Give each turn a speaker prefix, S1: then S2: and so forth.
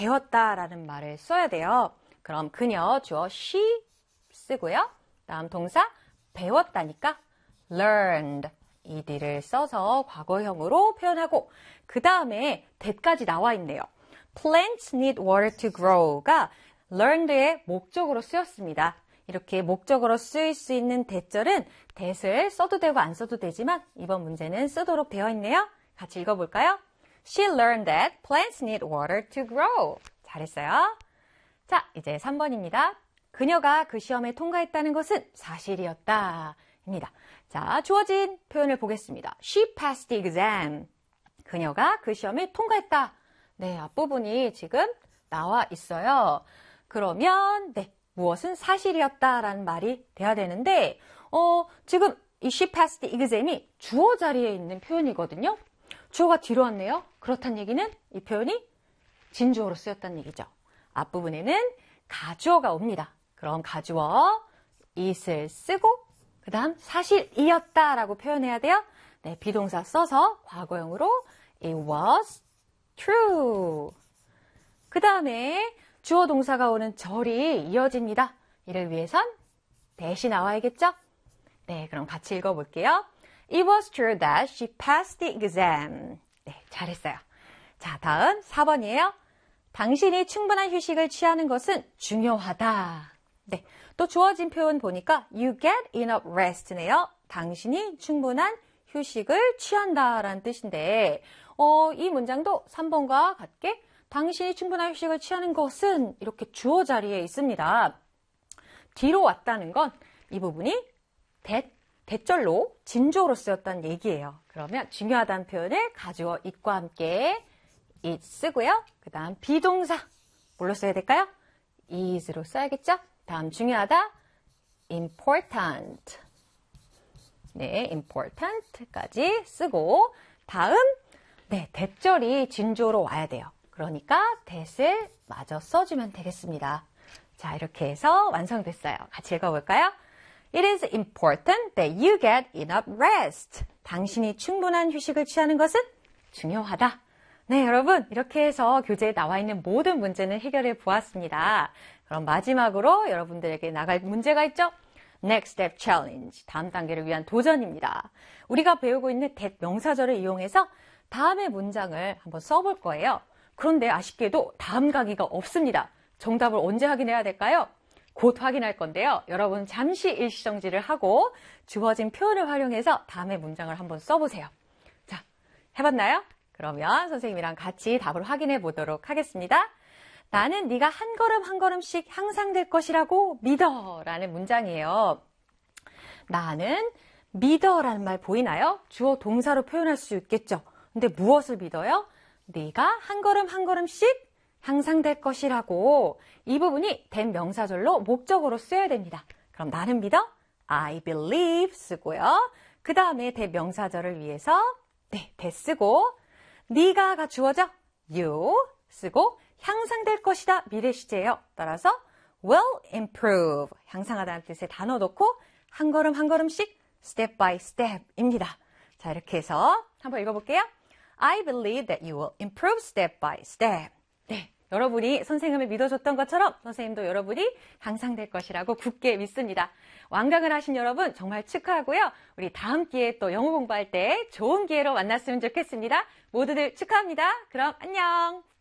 S1: 배웠다라는 말을 써야 돼요. 그럼 그녀 주어 she 쓰고요. 다음 동사 배웠다니까 learned 이 d를 써서 과거형으로 표현하고 그 다음에 that까지 나와 있네요. Plants need water to grow가 learned의 목적으로 쓰였습니다. 이렇게 목적으로 쓰일 수 있는 that절은 that을 써도 되고 안 써도 되지만 이번 문제는 쓰도록 되어 있네요. 같이 읽어볼까요? She learned that plants need water to grow. 잘했어요. 자, 이제 3번입니다. 그녀가 그 시험에 통과했다는 것은 사실이었다. 입니다. 자, 주어진 표현을 보겠습니다. She passed the exam. 그녀가 그 시험에 통과했다. 네, 앞부분이 지금 나와 있어요. 그러면 네, 무엇은 사실이었다라는 말이 돼야 되는데 지금 이 she passed the exam이 주어 자리에 있는 표현이거든요. 주어가 뒤로 왔네요. 그렇다는 얘기는 이 표현이 진주어로 쓰였다는 얘기죠. 앞부분에는 가주어가 옵니다. 그럼 가주어 it을 쓰고 그 다음 사실이었다라고 표현해야 돼요. 네, 비동사 써서 과거형으로 it was true. 그 다음에 주어 동사가 오는 절이 이어집니다. 이를 위해선 that이 나와야겠죠? 네, 그럼 같이 읽어볼게요. It was true that she passed the exam. 네, 잘했어요. 자, 다음 4번이에요. 당신이 충분한 휴식을 취하는 것은 중요하다. 네, 또 주어진 표현 보니까 you get enough rest네요. 당신이 충분한 휴식을 취한다라는 뜻인데 이 문장도 3번과 같게 당신이 충분한 휴식을 취하는 것은 이렇게 주어 자리에 있습니다. 뒤로 왔다는 건 이 부분이 that절로 진주어로 쓰였다는 얘기예요. 그러면 중요하다는 표현을 가주어 it과 함께 it 쓰고요. 그 다음 비동사 뭘로 써야 될까요? is로 써야겠죠? 다음 중요하다 important. 네, important까지 쓰고 다음 네, that절이 진주어로 와야 돼요. 그러니까 that을 마저 써주면 되겠습니다. 자, 이렇게 해서 완성됐어요. 같이 읽어볼까요? It is important that you get enough rest. 당신이 충분한 휴식을 취하는 것은 중요하다. 네, 여러분 이렇게 해서 교재에 나와 있는 모든 문제는 해결해 보았습니다. 그럼 마지막으로 여러분들에게 나갈 문제가 있죠? Next Step Challenge, 다음 단계를 위한 도전입니다. 우리가 배우고 있는 that 명사절을 이용해서 다음의 문장을 한번 써볼 거예요. 그런데 아쉽게도 다음 강의가 없습니다. 정답을 언제 확인해야 될까요? 곧 확인할 건데요. 여러분 잠시 일시정지를 하고 주어진 표현을 활용해서 다음의 문장을 한번 써보세요. 자, 해봤나요? 그러면 선생님이랑 같이 답을 확인해 보도록 하겠습니다. 나는 네가 한 걸음 한 걸음씩 향상될 것이라고 믿어 라는 문장이에요. 나는 믿어라는 말 보이나요? 주어 동사로 표현할 수 있겠죠. 근데 무엇을 믿어요? 네가 한 걸음 한 걸음씩 향상될 것이라고 이 부분이 that 명사절로 목적으로 쓰여야 됩니다. 그럼 나는 믿어? I believe 쓰고요. 그 다음에 that 명사절을 위해서 네, that 쓰고 네가가 주어져 you 쓰고 향상될 것이다 미래 시제예요. 따라서 will improve 향상하다는 뜻의 단어 넣고 한 걸음 한 걸음씩 step by step입니다. 자, 이렇게 해서 한번 읽어볼게요. I believe that you will improve step by step. 네, 여러분이 선생님을 믿어줬던 것처럼 선생님도 여러분이 향상될 것이라고 굳게 믿습니다. 완강을 하신 여러분 정말 축하하고요. 우리 다음 기회에 또 영어 공부할 때 좋은 기회로 만났으면 좋겠습니다. 모두들 축하합니다. 그럼 안녕.